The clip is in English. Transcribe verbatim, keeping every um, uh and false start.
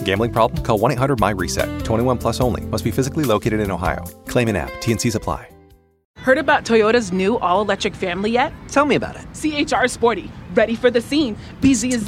Gambling problem? Call one eight hundred M Y RESET. twenty-one plus only. Must be physically located in Ohio. Claim in app. T N Cs apply. Heard about Toyota's new all-electric family yet? Tell me about it. C H R Sporty. Ready for the scene. B Z is